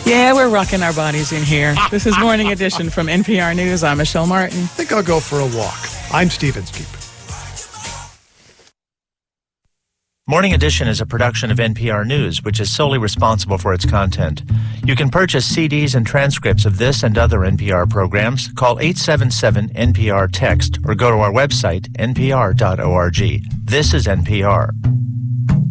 Yeah, we're rocking our bodies in here. This is Morning Edition from NPR News. I'm Michelle Martin. I think I'll go for a walk. I'm Steve Inskeep. Morning Edition is a production of NPR News, which is solely responsible for its content. You can purchase CDs and transcripts of this and other NPR programs. Call 877-NPR-TEXT or go to our website, npr.org. This is NPR.